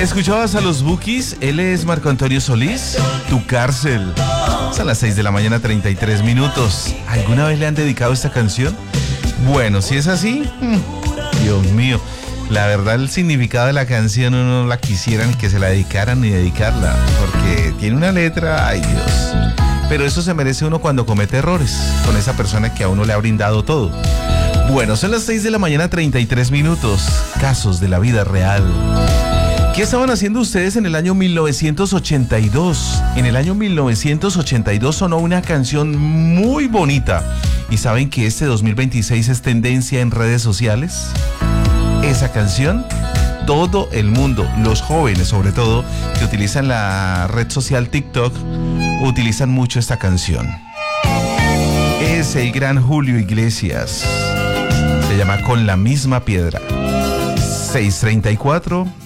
¿Escuchabas a los Bukis? Él es Marco Antonio Solís. Tu cárcel. Son las 6 de la mañana, 33 minutos. ¿Alguna vez le han dedicado esta canción? Bueno, si es así, Dios mío. La verdad, el significado de la canción uno no la quisiera ni que se la dedicaran ni dedicarla, porque tiene una letra, ay Dios. Pero eso se merece uno cuando comete errores con esa persona que a uno le ha brindado todo. Bueno, son las 6 de la mañana, 33 minutos. Casos de la vida real. ¿Qué estaban haciendo ustedes en el año 1982? En el año 1982 sonó una canción muy bonita. ¿Y saben que este 2026 es tendencia en redes sociales? Esa canción, todo el mundo, los jóvenes sobre todo, que utilizan la red social TikTok, utilizan mucho esta canción. Es el gran Julio Iglesias. Se llama Con la misma piedra. 6:34.